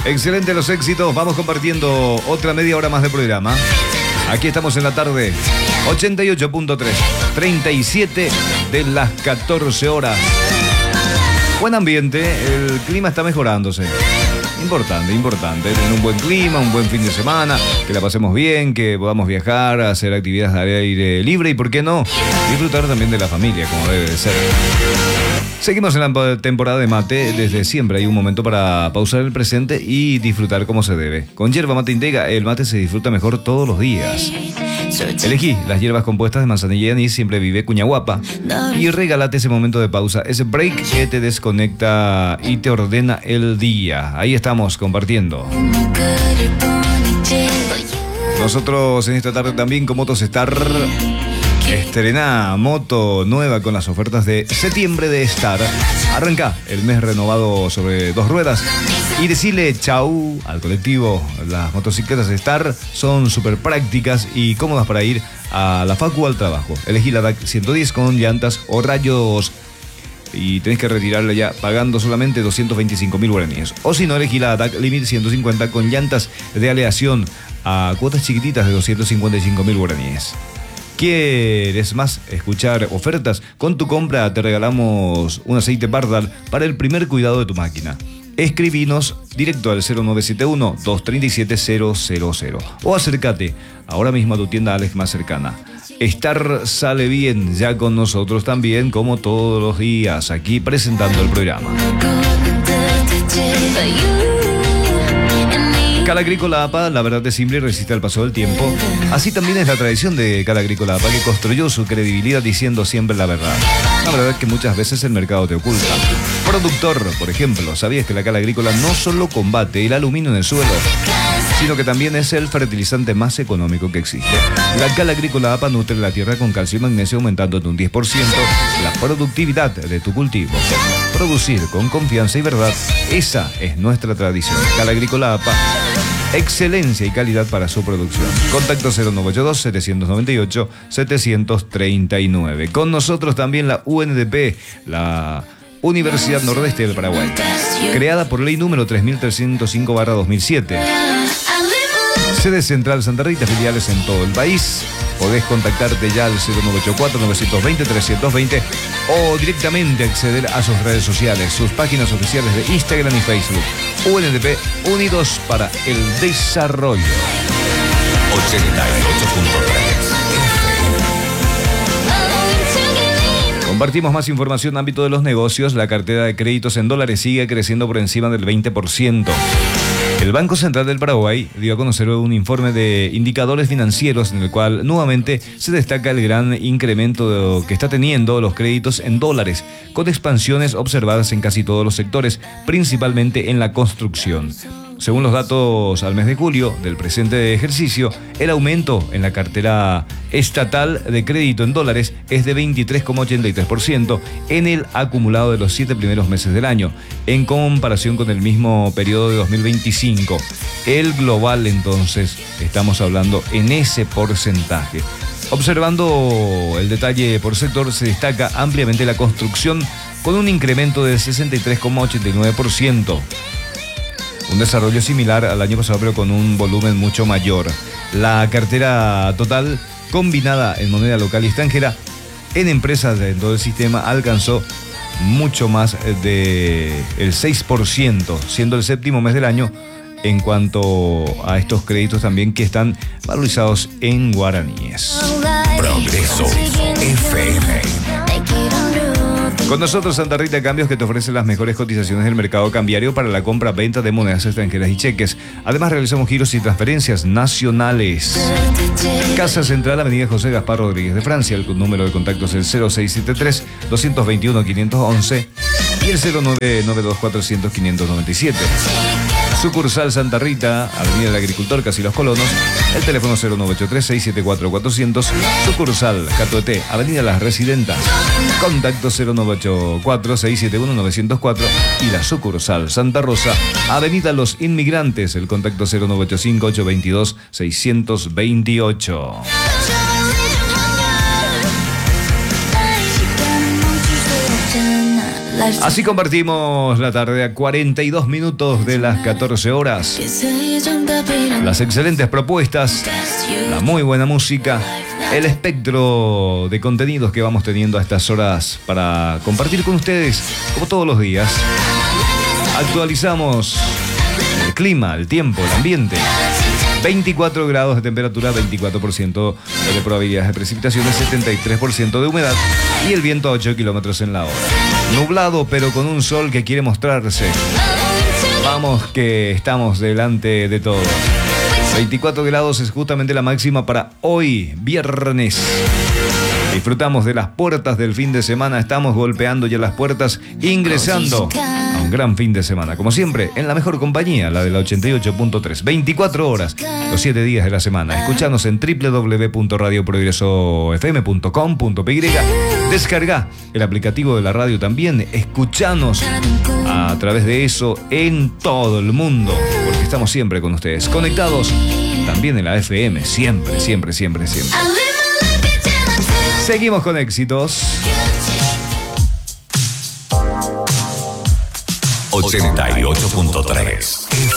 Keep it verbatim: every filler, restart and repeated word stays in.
Excelente los éxitos. Vamos compartiendo otra media hora más de programa. Aquí estamos en la tarde. ochenta y ocho punto tres. treinta y siete de las catorce horas. Buen ambiente. El clima está mejorándose. Importante, importante. Tener un buen clima, un buen fin de semana. Que la pasemos bien, que podamos viajar, hacer actividades al aire libre y, ¿por qué no?, disfrutar también de la familia, como debe de ser. Seguimos en la temporada de mate. Desde siempre hay un momento para pausar el presente y disfrutar como se debe. Con Yerba Mate Integra, el mate se disfruta mejor todos los días. Elegí las hierbas compuestas de manzanilla y anís, Siempre Vive, Cuña Guapa, y regálate ese momento de pausa, ese break que te desconecta y te ordena el día. Ahí estamos compartiendo. Nosotros en esta tarde también con Motostar. Estrena moto nueva con las ofertas de septiembre de Star. Arranca el mes renovado sobre dos ruedas y decirle chau al colectivo. Las motocicletas Star son súper prácticas y cómodas para ir a la facu o al trabajo. Elegí la D A C ciento diez con llantas o rayos y tenés que retirarla ya pagando solamente doscientos veinticinco mil guaraníes. O si no, elegí la D A C Limit ciento cincuenta con llantas de aleación a cuotas chiquititas de doscientos cincuenta y cinco mil guaraníes. ¿Quieres más escuchar ofertas? Con tu compra te regalamos un aceite Bardal para el primer cuidado de tu máquina. Escribinos directo al cero nueve siete uno, dos tres siete, cero cero cero o acércate ahora mismo a tu tienda Alex más cercana. Star sale bien, ya con nosotros también, como todos los días, aquí presentando el programa. Cal Agrícola A P A, la verdad es simple y resiste al paso del tiempo. Así también es la tradición de Cal Agrícola A P A, que construyó su credibilidad diciendo siempre la verdad. La verdad es que muchas veces el mercado te oculta. Productor, por ejemplo, ¿sabías que la cal agrícola no solo combate el aluminio en el suelo, sino que también es el fertilizante más económico que existe? La cal agrícola A P A nutre la tierra con calcio y magnesio, aumentando en un diez por ciento la productividad de tu cultivo. Producir con confianza y verdad, esa es nuestra tradición. Cal Agrícola A P A, excelencia y calidad para su producción. Contacto cero nueve ocho dos, siete nueve ocho, siete tres nueve. Con nosotros también la U N D P, la Universidad Nordeste del Paraguay, creada por ley número tres mil trescientos cinco barra dos mil siete. Sede central Santa Rita, filiales en todo el país. Podés contactarte ya al cero nueve ocho cuatro, nueve dos cero, tres dos cero o directamente acceder a sus redes sociales, sus páginas oficiales de Instagram y Facebook. U N D P, unidos para el desarrollo. ochenta y ocho punto tres. Compartimos más información en ámbito de los negocios. La cartera de créditos en dólares sigue creciendo por encima del veinte por ciento. El Banco Central del Paraguay dio a conocer un informe de indicadores financieros en el cual nuevamente se destaca el gran incremento que está teniendo los créditos en dólares, con expansiones observadas en casi todos los sectores, principalmente en la construcción. Según los datos al mes de julio del presente ejercicio, el aumento en la cartera estatal de crédito en dólares es de veintitrés coma ochenta y tres por ciento en el acumulado de los siete primeros meses del año, en comparación con el mismo periodo de dos mil veinticinco. El global, entonces, estamos hablando en ese porcentaje. Observando el detalle por sector, se destaca ampliamente la construcción con un incremento del sesenta y tres coma ochenta y nueve por ciento. Un desarrollo similar al año pasado, pero con un volumen mucho mayor. La cartera total combinada en moneda local y extranjera en empresas de todo el sistema alcanzó mucho más del seis por ciento, siendo el séptimo mes del año en cuanto a estos créditos también que están valorizados en guaraníes. Progreso F M. Con nosotros Santa Rita Cambios, que te ofrece las mejores cotizaciones del mercado cambiario para la compra-venta de monedas extranjeras y cheques. Además realizamos giros y transferencias nacionales. Casa Central, Avenida José Gaspar Rodríguez de Francia. El número de contactos es el cero seis siete tres, dos dos uno, cinco once y el cero nueve nueve dos, cuatrocientos, quinientos noventa y siete. Sucursal Santa Rita, Avenida del Agricultor, Casi Los Colonos. El teléfono cero nueve ocho tres, seis siete cuatro, cuatrocientos. Sucursal Catuete, Avenida Las Residentas. Contacto cero nueve ocho cuatro, seis siete uno, nueve cero cuatro. Y la sucursal Santa Rosa, Avenida Los Inmigrantes. El contacto cero nueve ocho cinco, ocho dos dos, seis dos ocho. Así compartimos la tarde a cuarenta y dos minutos de las catorce horas. Las excelentes propuestas, la muy buena música, el espectro de contenidos que vamos teniendo a estas horas para compartir con ustedes, como todos los días. Actualizamos el clima, el tiempo, el ambiente. veinticuatro grados de temperatura, veinticuatro por ciento de probabilidades de precipitaciones, setenta y tres por ciento de humedad y el viento a ocho kilómetros en la hora. Nublado, pero con un sol que quiere mostrarse. Vamos que estamos delante de todo. veinticuatro grados es justamente la máxima para hoy, viernes. Disfrutamos de las puertas del fin de semana. Estamos golpeando ya las puertas, ingresando a un gran fin de semana. Como siempre, en la mejor compañía, la de la ochenta y ocho punto tres. veinticuatro horas, los siete días de la semana. Escuchanos en doble u doble u doble u punto radio progreso f m punto com punto p y. Descarga el aplicativo de la radio también. Escuchanos a través de eso en todo el mundo, porque estamos siempre con ustedes. Conectados también en la F M. Siempre, siempre, siempre, siempre. Seguimos con éxitos. ochenta y ocho punto tres